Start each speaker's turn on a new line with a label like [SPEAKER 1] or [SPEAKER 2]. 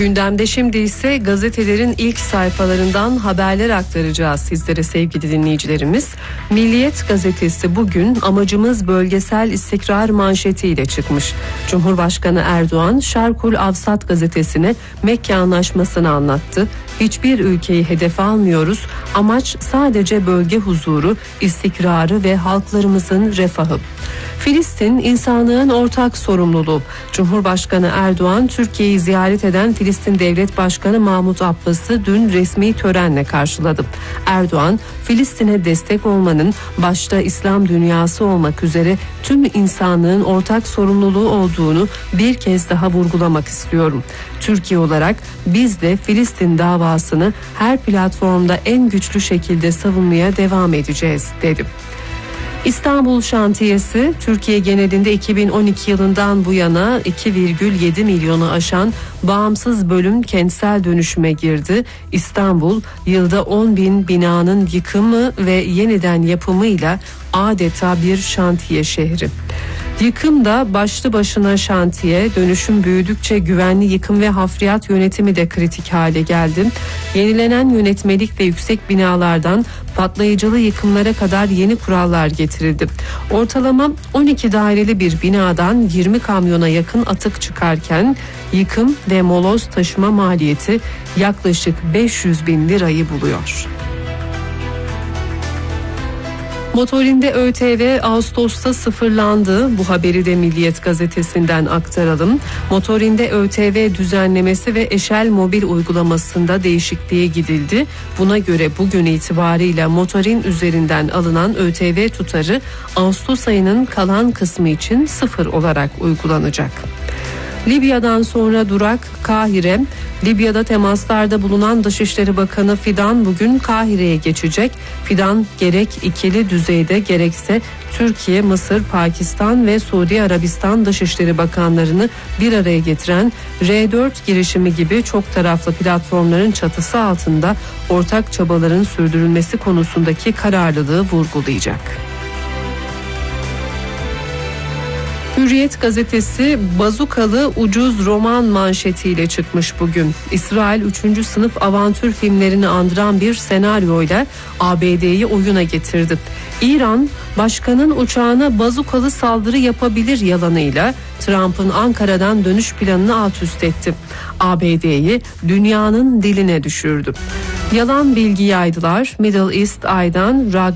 [SPEAKER 1] Gündemde şimdi ise gazetelerin ilk sayfalarından haberler aktaracağız sizlere sevgili dinleyicilerimiz. Milliyet gazetesi bugün amacımız bölgesel istikrar manşetiyle çıkmış. Cumhurbaşkanı Erdoğan Şarkul Avsat gazetesine Mekke Anlaşması'nı anlattı. Hiçbir ülkeyi hedefe almıyoruz. Amaç sadece bölge huzuru, istikrarı ve halklarımızın refahı. Filistin insanlığın ortak sorumluluğu. Cumhurbaşkanı Erdoğan Türkiye'yi ziyaret eden Filistin Devlet Başkanı Mahmut Abbas'ı dün resmi törenle karşıladı. Erdoğan, Filistin'e destek olmanın başta İslam dünyası olmak üzere tüm insanlığın ortak sorumluluğu olduğunu bir kez daha vurgulamak istiyorum. Türkiye olarak biz de Filistin davasını her platformda en güçlü şekilde savunmaya devam edeceğiz dedi. İstanbul şantiyesi Türkiye genelinde 2012 yılından bu yana 2,7 milyonu aşan bağımsız bölüm kentsel dönüşüme girdi. İstanbul yılda 10 bin binanın yıkımı ve yeniden yapımıyla adeta bir şantiye şehri. Yıkım da başlı başına şantiye, dönüşüm büyüdükçe güvenli yıkım ve hafriyat yönetimi de kritik hale geldi. Yenilenen yönetmelik ve yüksek binalardan patlayıcılı yıkımlara kadar yeni kurallar getirildi. Ortalama 12 daireli bir binadan 20 kamyona yakın atık çıkarken yıkım ve moloz taşıma maliyeti yaklaşık 500 bin lirayı buluyor. Motorinde ÖTV Ağustos'ta sıfırlandı. Bu haberi de Milliyet gazetesinden aktaralım. Motorinde ÖTV düzenlemesi ve Eşel mobil uygulamasında değişikliğe gidildi. Buna göre bugün itibariyle motorin üzerinden alınan ÖTV tutarı Ağustos ayının kalan kısmı için sıfır olarak uygulanacak. Libya'dan sonra durak Kahire. Libya'da temaslarda bulunan Dışişleri Bakanı Fidan bugün Kahire'ye geçecek. Fidan gerek ikili düzeyde gerekse Türkiye, Mısır, Pakistan ve Suudi Arabistan Dışişleri Bakanlarını bir araya getiren R4 girişimi gibi çok taraflı platformların çatısı altında ortak çabaların sürdürülmesi konusundaki kararlılığı vurgulayacak. Hürriyet gazetesi bazukalı ucuz roman manşetiyle çıkmış bugün. İsrail 3. sınıf avantür filmlerini andıran bir senaryoyla ABD'yi oyuna getirdi. İran, başkanın uçağına bazukalı saldırı yapabilir yalanıyla Trump'ın Ankara'dan dönüş planını alt üst etti. ABD'yi dünyanın diline düşürdü. Yalan bilgi yaydılar. Middle East Eye'dan